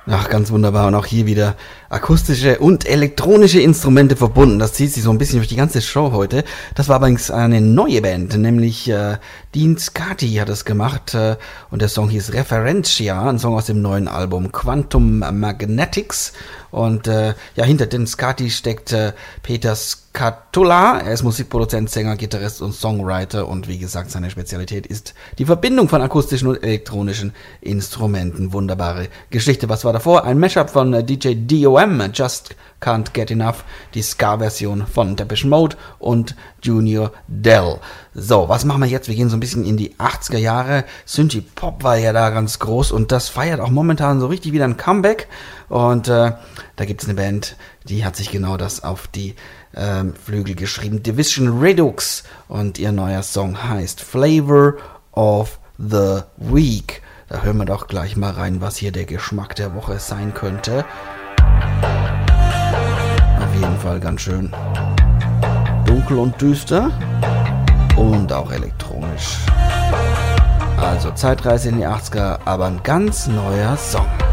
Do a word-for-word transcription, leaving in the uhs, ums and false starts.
Ach, ganz wunderbar. Und auch hier wieder akustische und elektronische Instrumente verbunden. Das zieht sich so ein bisschen durch die ganze Show heute. Das war übrigens eine neue Band, nämlich äh, Dean Scarty hat es gemacht. Äh, und der Song hieß Referentia, ein Song aus dem neuen Album Quantum Magnetics. Und äh, ja, hinter Dean Scarty steckt äh, Peter Scatula. Er ist Musikproduzent, Sänger, Gitarrist und Songwriter. Und wie gesagt, seine Spezialität ist die Verbindung von akustischen und elektronischen Instrumenten. Wunderbare Geschichte. Was war davor? Ein Mashup von äh, D J D O M, Just Can't Get Enough, die Ska-Version von Depeche Mode und Junior Dell. So, was machen wir jetzt? Wir gehen so ein bisschen in die achtziger Jahre. Synthie-Pop war ja da ganz groß und das feiert auch momentan so richtig wieder ein Comeback. Und äh, da gibt es eine Band, die hat sich genau das auf die ähm, Flügel geschrieben. Division Redux, und ihr neuer Song heißt Flavor of the Week. Da hören wir doch gleich mal rein, was hier der Geschmack der Woche sein könnte. Auf jeden Fall ganz schön dunkel und düster und auch elektronisch. Also Zeitreise in die achtziger, aber ein ganz neuer Song.